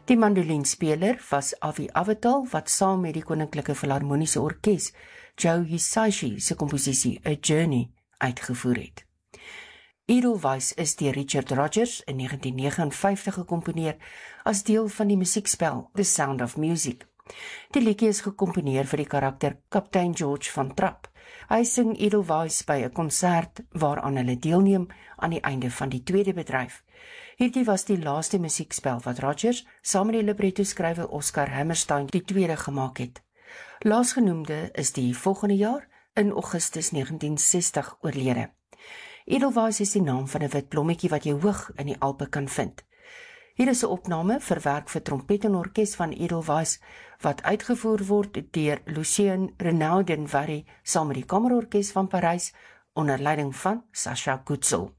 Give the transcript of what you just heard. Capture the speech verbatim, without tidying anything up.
Die mandolinspeler was Avi Avital, wat saam met die Koninklike Filharmoniese Orkees Joe Hisaishi se komposisie A Journey uitgevoer het. Edelweiss is deur Richard Rodgers in negentien negenenvyftig gekomponeer as deel van die musiekspel The Sound of Music. Die liedjie is gekomponeer vir die karakter Kaptein George van Trapp. Hy sing Edelweiss by 'n konsert waaraan hulle deelneem aan die einde van die tweede bedryf. Hierdie was die laaste musiekspel wat Rodgers saam met die libretto-skrywer Oscar Hammerstein die tweede gemaak het. Laasgenoemde is die volgende jaar in Augustus negentien sestig oorlede. Edelweiss is die naam van 'n wit blommetjie wat jy hoog in die Alpe kan vind. Hier is 'n opname vir werk vir trompet en orkes van Edelweiss wat uitgevoer word deur Lucien Renaudin Varry saam met die Kamerorkes van Parys onder leiding van Sacha Guitzel.